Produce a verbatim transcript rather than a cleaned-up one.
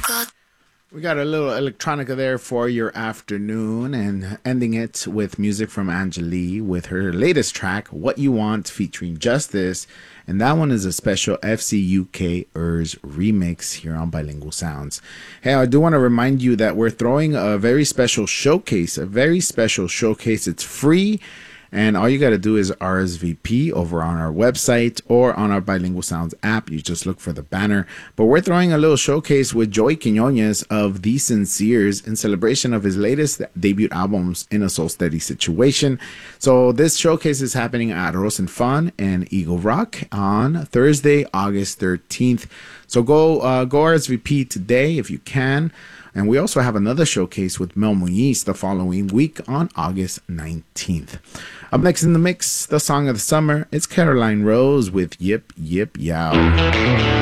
We got a little electronica there for your afternoon and ending it with music from Angelique with her latest track, What You Want, featuring Justice. And that one is a special F C U K E R S remix here on Bilingual Sounds. Hey, I do want to remind you that we're throwing a very special showcase, a very special showcase. It's free. And all you got to do is R S V P over on our website or on our Bilingual Sounds app. You just look for the banner. But we're throwing a little showcase with Joey Quinones of The Sinceres in celebration of his latest debut albums, In a Soul Steady Situation. So this showcase is happening at Rose and Fun and Eagle Rock on Thursday, August thirteenth. So go, uh, go R S V P today if you can. And we also have another showcase with Mel Muñiz the following week on August nineteenth. Up next in the mix, the song of the summer, it's Caroline Rose with Yip Yip Yow.